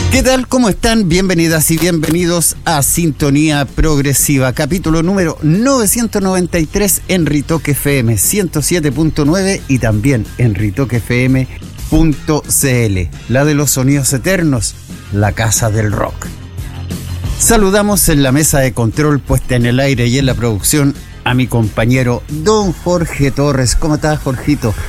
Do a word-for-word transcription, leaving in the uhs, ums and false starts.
¿Qué tal? ¿Cómo están? Bienvenidas y bienvenidos a Sintonía Progresiva, capítulo número novecientos noventa y tres en Ritoque F M ciento siete punto nueve y también en ritoque f m punto c l, la de los sonidos eternos, la casa del rock. Saludamos en la mesa de control puesta en el aire y en la producción a mi compañero don Jorge Torres. ¿Cómo estás, Jorgito?